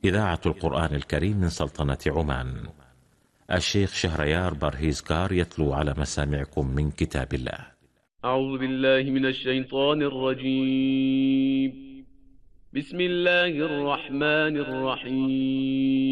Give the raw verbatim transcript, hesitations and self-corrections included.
إذاعة القرآن الكريم من سلطنة عمان. الشيخ شهريار برهيزكار يتلو على مسامعكم من كتاب الله. أعوذ بالله من الشيطان الرجيم. بسم الله الرحمن الرحيم.